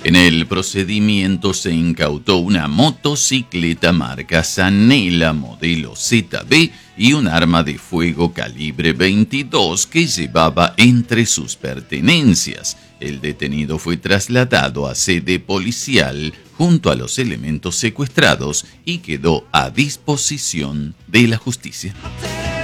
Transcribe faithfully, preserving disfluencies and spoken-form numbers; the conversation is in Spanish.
En el procedimiento se incautó una motocicleta marca Zanela modelo Z B y un arma de fuego calibre veintidós que llevaba entre sus pertenencias. El detenido fue trasladado a sede policial junto a los elementos secuestrados y quedó a disposición de la justicia.